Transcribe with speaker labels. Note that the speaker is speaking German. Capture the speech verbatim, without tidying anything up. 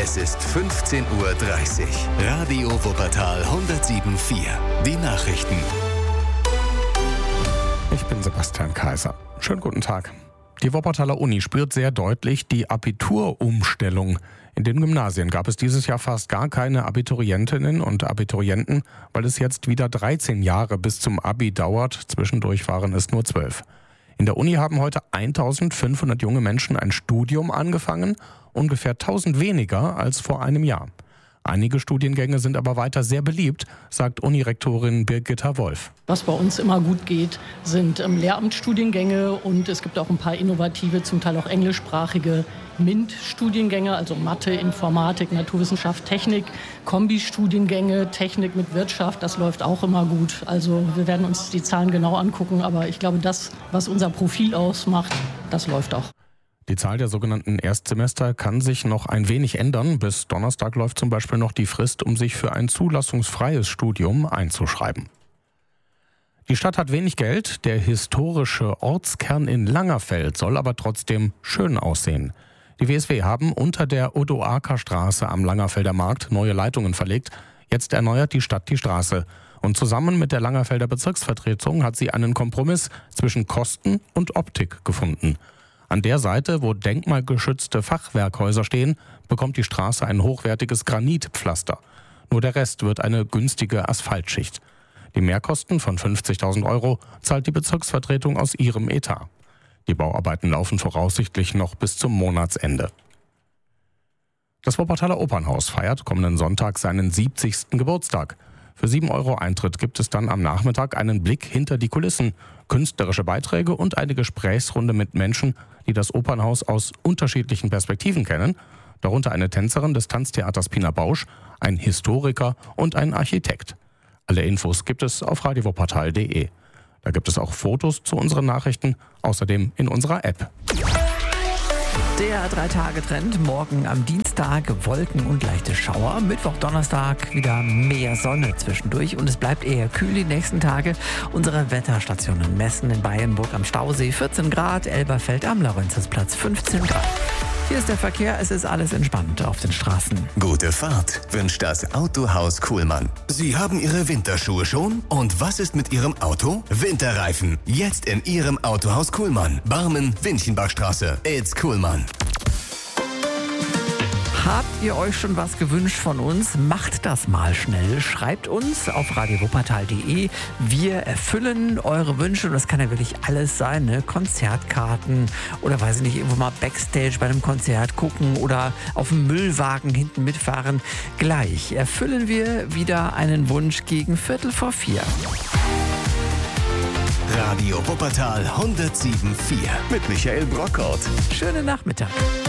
Speaker 1: Es ist fünfzehn Uhr dreißig. Radio Wuppertal hundertsieben Komma vier. Die Nachrichten.
Speaker 2: Ich bin Sebastian Kaiser. Schönen guten Tag. Die Wuppertaler Uni spürt sehr deutlich die Abiturumstellung. In den Gymnasien gab es dieses Jahr fast gar keine Abiturientinnen und Abiturienten, weil es jetzt wieder dreizehn Jahre bis zum Abi dauert. Zwischendurch waren es nur zwölf. In der Uni haben heute eintausendfünfhundert junge Menschen ein Studium angefangen, ungefähr tausend weniger als vor einem Jahr. Einige Studiengänge sind aber weiter sehr beliebt, sagt Unirektorin Birgitta Wolf.
Speaker 3: Was bei uns immer gut geht, sind ähm, Lehramtsstudiengänge und es gibt auch ein paar innovative, zum Teil auch englischsprachige MINT-Studiengänge, also Mathe, Informatik, Naturwissenschaft, Technik, Kombi-Studiengänge, Technik mit Wirtschaft, das läuft auch immer gut. Also wir werden uns die Zahlen genau angucken, aber ich glaube, das, was unser Profil ausmacht, das läuft auch.
Speaker 2: Die Zahl der sogenannten Erstsemester kann sich noch ein wenig ändern. Bis Donnerstag läuft zum Beispiel noch die Frist, um sich für ein zulassungsfreies Studium einzuschreiben. Die Stadt hat wenig Geld, der historische Ortskern in Langerfeld soll aber trotzdem schön aussehen. Die W S W haben unter der Odoaker-Straße am Langerfelder Markt neue Leitungen verlegt. Jetzt erneuert die Stadt die Straße. Und zusammen mit der Langerfelder Bezirksvertretung hat sie einen Kompromiss zwischen Kosten und Optik gefunden. An der Seite, wo denkmalgeschützte Fachwerkhäuser stehen, bekommt die Straße ein hochwertiges Granitpflaster. Nur der Rest wird eine günstige Asphaltschicht. Die Mehrkosten von fünfzigtausend Euro zahlt die Bezirksvertretung aus ihrem Etat. Die Bauarbeiten laufen voraussichtlich noch bis zum Monatsende. Das Wuppertaler Opernhaus feiert kommenden Sonntag seinen siebzigsten Geburtstag. Für sieben Euro Eintritt gibt es dann am Nachmittag einen Blick hinter die Kulissen, künstlerische Beiträge und eine Gesprächsrunde mit Menschen, die das Opernhaus aus unterschiedlichen Perspektiven kennen, darunter eine Tänzerin des Tanztheaters Pina Bausch, ein Historiker und ein Architekt. Alle Infos gibt es auf radio wuppertal punkt de. Da gibt es auch Fotos zu unseren Nachrichten, außerdem in unserer App.
Speaker 4: Der Drei-Tage-Trend, morgen am Dienstag Wolken und leichte Schauer, Mittwoch, Donnerstag wieder mehr Sonne zwischendurch und es bleibt eher kühl die nächsten Tage. Unsere Wetterstationen messen in Bayernburg am Stausee vierzehn Grad, Elberfeld am Laurentiusplatz fünfzehn Grad. Hier ist der Verkehr, es ist alles entspannt auf den Straßen.
Speaker 1: Gute Fahrt wünscht das Autohaus Kuhlmann. Sie haben Ihre Winterschuhe schon? Und was ist mit Ihrem Auto? Winterreifen, jetzt in Ihrem Autohaus Kuhlmann. Barmen, Winchenbachstraße. It's Kuhlmann.
Speaker 4: Habt ihr euch schon was gewünscht von uns? Macht das mal schnell. Schreibt uns auf radio wuppertal punkt de. Wir erfüllen eure Wünsche und das kann ja wirklich alles sein, ne? Konzertkarten oder weiß ich nicht, irgendwo mal Backstage bei einem Konzert gucken oder auf dem Müllwagen hinten mitfahren. Gleich erfüllen wir wieder einen Wunsch gegen Viertel vor vier.
Speaker 1: Radio Wuppertal hundertsieben Komma vier mit Michael Brockhaut.
Speaker 4: Schönen Nachmittag.